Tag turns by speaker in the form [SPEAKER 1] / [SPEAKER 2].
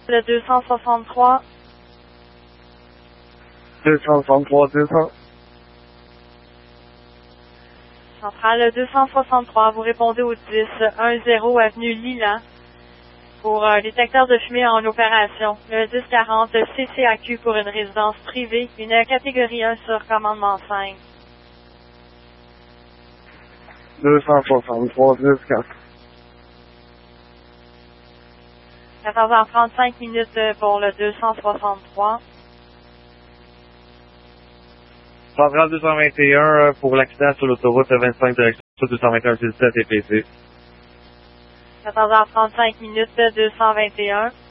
[SPEAKER 1] Le 263.
[SPEAKER 2] 263, c'est ça?
[SPEAKER 1] Centrale, le 263, vous répondez au 1010 avenue Lilan pour un détecteur de fumée en opération. Le 1040 CCAQ pour une résidence privée, une catégorie 1 sur commandement 5.
[SPEAKER 2] 263, 10-4.
[SPEAKER 1] 14h35 pour le 263.
[SPEAKER 3] Centrale 221 pour l'accident sur l'autoroute 25 direction 221 17 EPC.
[SPEAKER 1] 14h35 221.